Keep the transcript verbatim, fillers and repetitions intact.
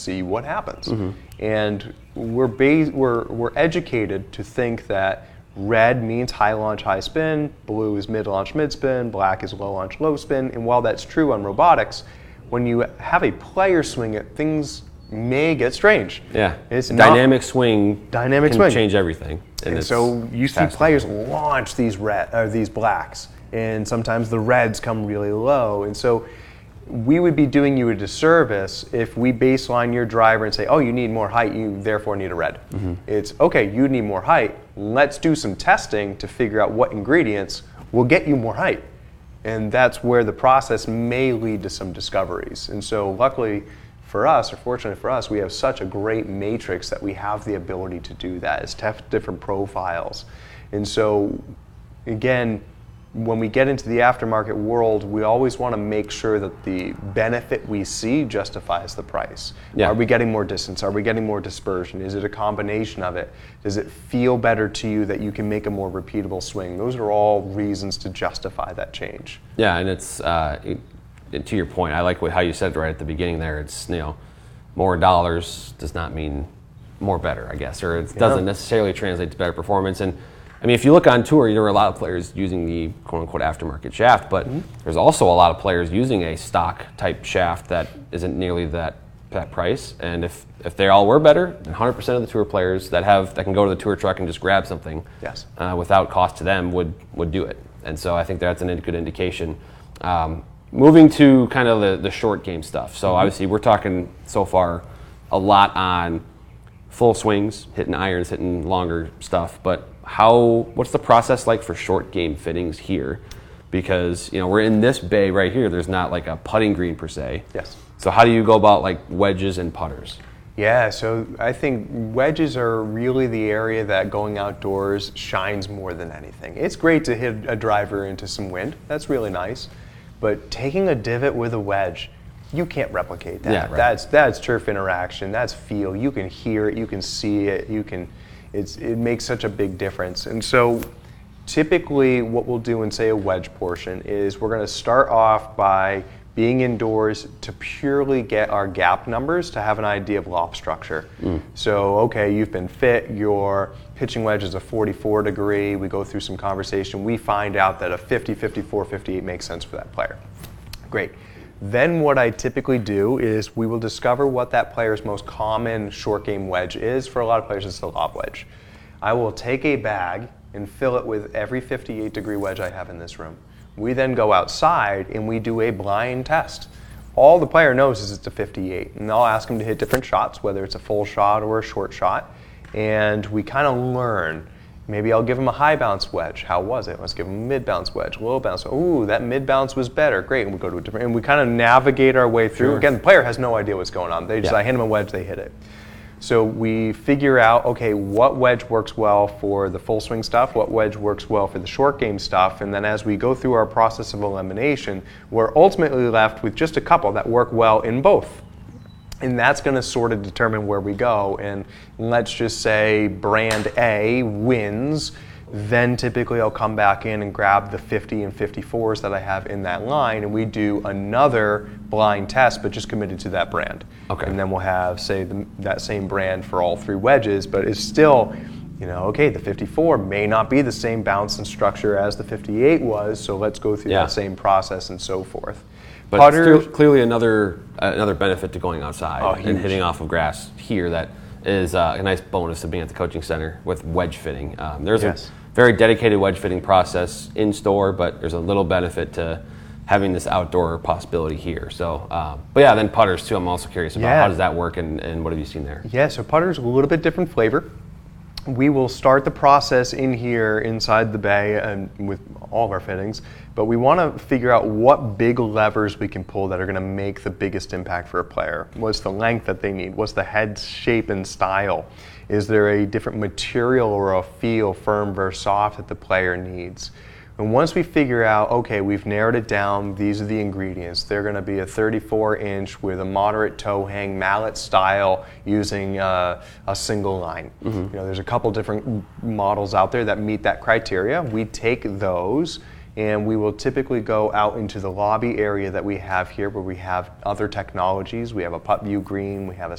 see what happens. Mm-hmm. And we're, ba- we're, we're educated to think that red means high launch, high spin, blue is mid launch, mid spin, black is low launch, low spin. And while that's true on robotics, when you have a player swing it, things may get strange. Yeah, it's dynamic swing dynamic can swing. change everything. And, and so you see players launch these red, or these blacks, and sometimes the reds come really low. And so we would be doing you a disservice if we baseline your driver and say, oh, you need more height, you therefore need a red. Mm-hmm. It's, okay, you need more height, let's do some testing to figure out what ingredients will get you more height. And that's where the process may lead to some discoveries. And so luckily for us, or fortunately for us, we have such a great matrix that we have the ability to do that. It's test different profiles. And so again, when we get into the aftermarket world, we always want to make sure that the benefit we see justifies the price. Yeah. Are we getting more distance? Are we getting more dispersion? Is it a combination of it? Does it feel better to you that you can make a more repeatable swing? Those are all reasons to justify that change. Yeah, and it's, uh, it, to your point, I like what, how you said right at the beginning there. It's, you know, more dollars does not mean more better, I guess, or it doesn't yeah. necessarily translate to better performance. And I mean, if you look on tour, there are a lot of players using the quote-unquote aftermarket shaft, but mm-hmm. there's also a lot of players using a stock type shaft that isn't nearly that that price. And if, if they all were better, then one hundred percent of the tour players that have that can go to the tour truck and just grab something yes. uh, without cost to them would would do it. And so I think that's a good indication. Um, moving to kind of the, the short game stuff. So mm-hmm. obviously we're talking so far a lot on full swings, hitting irons, hitting longer stuff, but how what's the process like for short game fittings here? Because you know we're in this bay right here. There's not like a putting green per se. Yes. So how do you go about like wedges and putters? Yeah, so I think wedges are really the area that going outdoors shines more than anything. It's great to hit a driver into some wind. That's really nice. But taking a divot with a wedge, you can't replicate that. Yeah, right. That's that's turf interaction. That's feel. You can hear it. You can see it. You can. It's it makes such a big difference. And so, typically, what we'll do in say a wedge portion is we're going to start off by being indoors to purely get our gap numbers to have an idea of loft structure. Mm. So, okay, you've been fit. Your pitching wedge is a forty-four degree. We go through some conversation. We find out that a fifty, fifty-four, fifty-eight makes sense for that player. Great. Then what I typically do is we will discover what that player's most common short game wedge is. For a lot of players, it's the lob wedge. I will take a bag and fill it with every fifty-eight degree wedge I have in this room. We then go outside and we do a blind test. All the player knows is it's a fifty-eight, and I'll ask them to hit different shots, whether it's a full shot or a short shot, and we kind of learn. Maybe I'll give them a high bounce wedge. How was it? Let's give them a mid bounce wedge, low bounce. Ooh, that mid bounce was better. Great. And we go to a different, and we kind of navigate our way through. Sure. Again, the player has no idea what's going on. They just, yeah. I hand them a wedge, they hit it. So we figure out, okay, what wedge works well for the full swing stuff, what wedge works well for the short game stuff, and then as we go through our process of elimination, we're ultimately left with just a couple that work well in both. And that's going to sort of determine where we go. And let's just say brand A wins, then typically I'll come back in and grab the fifty and fifty-fours that I have in that line, and we do another blind test, but just committed to that brand. Okay. And then we'll have, say, the, that same brand for all three wedges, but it's still, you know, okay, the fifty-four may not be the same bounce and structure as the fifty-eight was, so let's go through yeah. that same process and so forth. But Putters, still clearly another uh, another benefit to going outside oh, and hitting off of grass here that is uh, a nice bonus of being at the coaching center with wedge fitting. Um, there's yes. a very dedicated wedge fitting process in store, but there's a little benefit to having this outdoor possibility here. So, um, but yeah, then putters too. I'm also curious about yeah. how does that work and, and what have you seen there? Yeah, so putters a little bit different flavor. We will start the process in here inside the bay and with all of our fittings, but we want to figure out what big levers we can pull that are going to make the biggest impact for a player. What's the length that they need? What's the head shape and style? Is there a different material or a feel, firm versus soft, that the player needs? And once we figure out, okay, we've narrowed it down, these are the ingredients. They're going to be a thirty-four inch with a moderate toe hang, mallet style, using uh, a single line. Mm-hmm. You know, there's a couple different models out there that meet that criteria. We take those and we will typically go out into the lobby area that we have here where we have other technologies. We have a putt view green, we have a